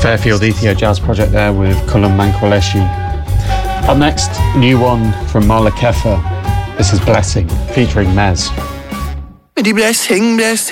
Fairfield Ethio Jazz Project there with Cullen Mankwaleshi. Up next, new one from Marla Keffer. This is Blessing, featuring Mez. Die blessing, blessing.